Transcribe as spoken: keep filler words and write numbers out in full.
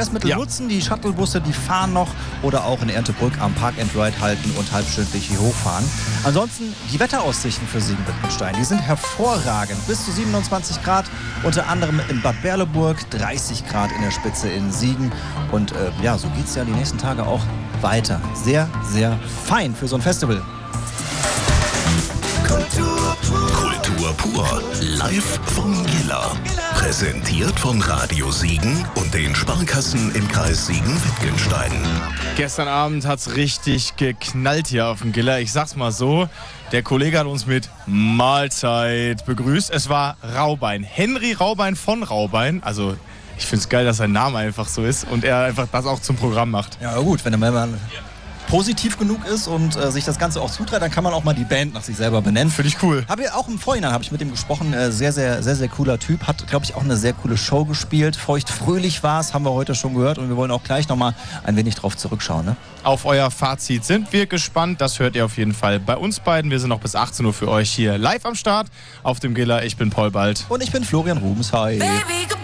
Verkehrsmittel Ja. nutzen. Die Shuttlebusse, die fahren noch oder auch in Erntebrück am Park and Ride halten und halbstündlich hier hochfahren. Ansonsten die Wetteraussichten für Siegen-Wittgenstein, die sind hervorragend. Bis zu siebenundzwanzig Grad, unter anderem in Bad Berleburg, dreißig Grad in der Spitze in Siegen. Und äh, ja, so geht es ja die nächsten Tage auch weiter. Sehr, sehr fein für so ein Festival. Kultur pur, live vom Giller. Präsentiert von Radio Siegen und den Sparkassen im Kreis Siegen-Wittgenstein. Gestern Abend hat's richtig geknallt hier auf dem Giller. Ich sag's mal so, der Kollege hat uns mit Mahlzeit begrüßt. Es war Raubein, Henry Raubein von Raubein. Also ich find's geil, dass sein Name einfach so ist und er einfach das auch zum Programm macht. Ja gut, wenn der Mann positiv genug ist und äh, sich das Ganze auch zutraut, dann kann man auch mal die Band nach sich selber benennen. Finde ich cool. Habe ich auch im Vorhinein habe ich mit ihm gesprochen. Äh, sehr, sehr, sehr, sehr cooler Typ. Hat, glaube ich, auch eine sehr coole Show gespielt. Feucht-fröhlich war es, haben wir heute schon gehört. Und wir wollen auch gleich nochmal ein wenig drauf zurückschauen. Ne? Auf euer Fazit sind wir gespannt. Das hört ihr auf jeden Fall bei uns beiden. Wir sind noch bis achtzehn Uhr für euch hier live am Start auf dem Giller. Ich bin Paul Bald. Und ich bin Florian Rubens. Hi. Baby,